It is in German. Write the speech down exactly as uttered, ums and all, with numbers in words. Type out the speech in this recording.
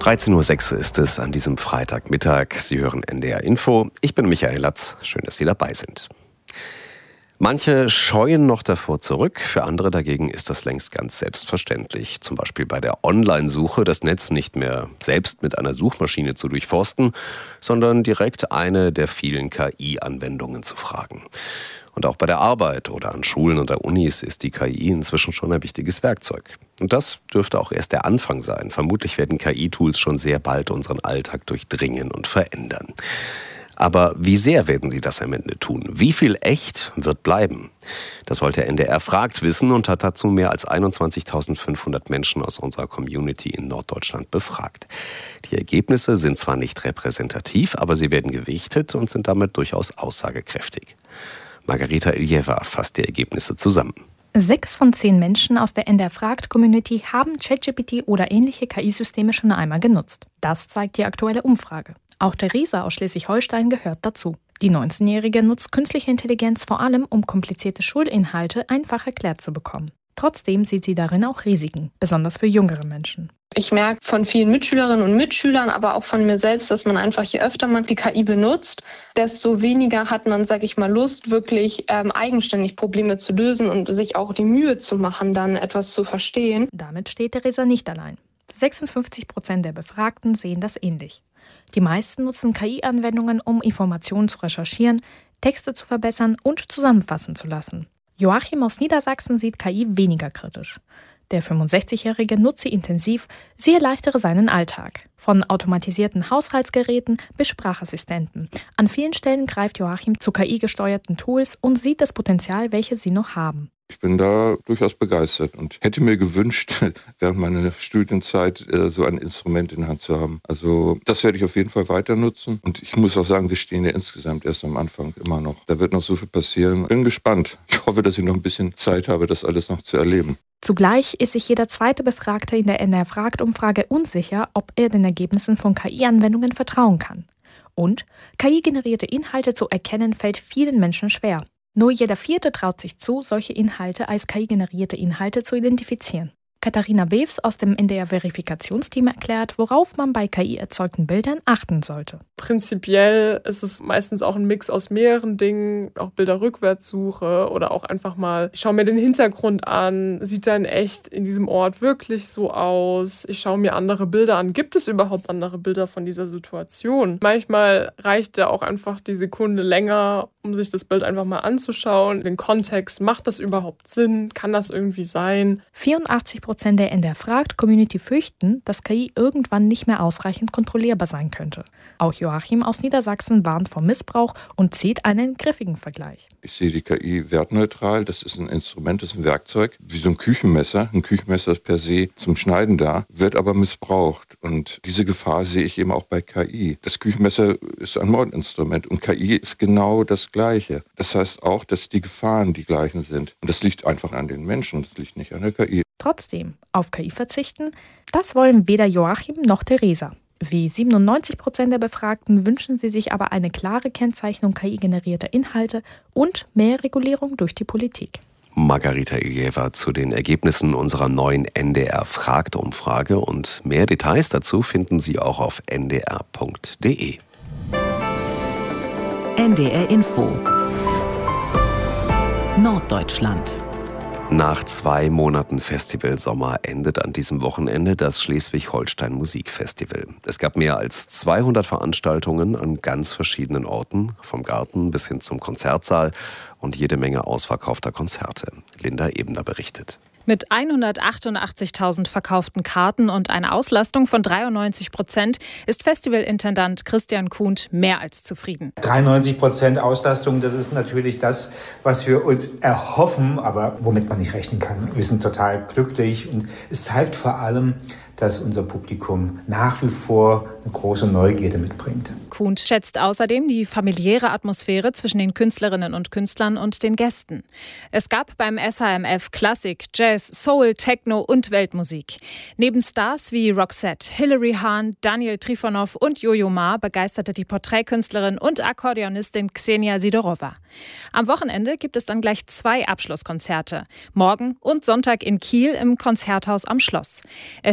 dreizehn Uhr sechs ist es an diesem Freitagmittag. Sie hören N D R Info. Ich bin Michael Latz. Schön, dass Sie dabei sind. Manche scheuen noch davor zurück, für andere dagegen ist das längst ganz selbstverständlich. Zum Beispiel bei der Online-Suche das Netz nicht mehr selbst mit einer Suchmaschine zu durchforsten, sondern direkt eine der vielen K I-Anwendungen zu fragen. Und auch bei der Arbeit oder an Schulen oder Unis ist die K I inzwischen schon ein wichtiges Werkzeug. Und das dürfte auch erst der Anfang sein. Vermutlich werden K I-Tools schon sehr bald unseren Alltag durchdringen und verändern. Aber wie sehr werden sie das am Ende tun? Wie viel echt wird bleiben? Das wollte N D R fragt wissen und hat dazu mehr als einundzwanzigtausendfünfhundert Menschen aus unserer Community in Norddeutschland befragt. Die Ergebnisse sind zwar nicht repräsentativ, aber sie werden gewichtet und sind damit durchaus aussagekräftig. Margarita Iljeva fasst die Ergebnisse zusammen. Sechs von zehn Menschen aus der N D R fragt-Community haben ChatGPT oder ähnliche K I-Systeme schon einmal genutzt. Das zeigt die aktuelle Umfrage. Auch Theresa aus Schleswig-Holstein gehört dazu. Die neunzehnjährige nutzt künstliche Intelligenz vor allem, um komplizierte Schulinhalte einfach erklärt zu bekommen. Trotzdem sieht sie darin auch Risiken, besonders für jüngere Menschen. Ich merke von vielen Mitschülerinnen und Mitschülern, aber auch von mir selbst, dass man einfach, je öfter man die K I benutzt, desto weniger hat man, sag ich mal, Lust, wirklich ähm, eigenständig Probleme zu lösen und sich auch die Mühe zu machen, dann etwas zu verstehen. Damit steht Theresa nicht allein. sechsundfünfzig Prozent der Befragten sehen das ähnlich. Die meisten nutzen K I-Anwendungen, um Informationen zu recherchieren, Texte zu verbessern und zusammenfassen zu lassen. Joachim aus Niedersachsen sieht K I weniger kritisch. Der fünfundsechzigjährige nutzt sie intensiv, sie erleichtere seinen Alltag. Von automatisierten Haushaltsgeräten bis Sprachassistenten. An vielen Stellen greift Joachim zu K I-gesteuerten Tools und sieht das Potenzial, welches sie noch haben. Ich bin da durchaus begeistert und hätte mir gewünscht, während meiner Studienzeit so ein Instrument in der Hand zu haben. Also das werde ich auf jeden Fall weiter nutzen. Und ich muss auch sagen, wir stehen ja insgesamt erst am Anfang immer noch. Da wird noch so viel passieren. Bin gespannt. Ich hoffe, dass ich noch ein bisschen Zeit habe, das alles noch zu erleben. Zugleich ist sich jeder zweite Befragte in der N D R-Fragt-Umfrage unsicher, ob er den Ergebnissen von K I-Anwendungen vertrauen kann. Und K I-generierte Inhalte zu erkennen, fällt vielen Menschen schwer. Nur jeder Vierte traut sich zu, solche Inhalte als K I-generierte Inhalte zu identifizieren. Katharina Bews aus dem N D R-Verifikationsteam erklärt, worauf man bei K I-erzeugten Bildern achten sollte. Prinzipiell ist es meistens auch ein Mix aus mehreren Dingen, auch Bilder-Rückwärtssuche oder auch einfach mal, ich schaue mir den Hintergrund an, sieht da in echt in diesem Ort wirklich so aus? Ich schaue mir andere Bilder an. Gibt es überhaupt andere Bilder von dieser Situation? Manchmal reicht ja auch einfach die Sekunde länger, um sich das Bild einfach mal anzuschauen. Den Kontext, macht das überhaupt Sinn? Kann das irgendwie sein? vierundachtzig Prozent der N D R fragt-Community fürchten, dass K I irgendwann nicht mehr ausreichend kontrollierbar sein könnte. Auch Joachim aus Niedersachsen warnt vor Missbrauch und zieht einen griffigen Vergleich. Ich sehe die K I wertneutral. Das ist ein Instrument, das ist ein Werkzeug, wie so ein Küchenmesser. Ein Küchenmesser ist per se zum Schneiden da, wird aber missbraucht. Und diese Gefahr sehe ich eben auch bei K I. Das Küchenmesser ist ein Mordinstrument und K I ist genau das Gleiche. Das heißt auch, dass die Gefahren die gleichen sind. Und das liegt einfach an den Menschen, das liegt nicht an der K I. Trotzdem, auf K I verzichten, das wollen weder Joachim noch Theresa. Wie siebenundneunzig Prozent der Befragten wünschen sie sich aber eine klare Kennzeichnung K I-generierter Inhalte und mehr Regulierung durch die Politik. Margarita Iljeva zu den Ergebnissen unserer neuen N D R-Fragt-Umfrage und mehr Details dazu finden Sie auch auf n d r punkt d e. N D R Info Norddeutschland. Nach zwei Monaten Festivalsommer endet an diesem Wochenende das Schleswig-Holstein Musikfestival. Es gab mehr als zweihundert Veranstaltungen an ganz verschiedenen Orten, vom Garten bis hin zum Konzertsaal und jede Menge ausverkaufter Konzerte. Linda Ebner berichtet. Mit hundertachtundachtzigtausend verkauften Karten und einer Auslastung von dreiundneunzig Prozent ist Festivalintendant Christian Kuhnt mehr als zufrieden. dreiundneunzig Prozent Auslastung, das ist natürlich das, was wir uns erhoffen, aber womit man nicht rechnen kann. Wir sind total glücklich und es zeigt vor allem, dass unser Publikum nach wie vor eine große Neugierde mitbringt. Kuhnt schätzt außerdem die familiäre Atmosphäre zwischen den Künstlerinnen und Künstlern und den Gästen. Es gab beim S H M F Klassik, Jazz, Soul, Techno und Weltmusik. Neben Stars wie Roxette, Hilary Hahn, Daniel Trifonov und Jojo Ma begeisterte die Porträtkünstlerin und Akkordeonistin Ksenia Sidorova. Am Wochenende gibt es dann gleich zwei Abschlusskonzerte. Morgen und Sonntag in Kiel im Konzerthaus am Schloss.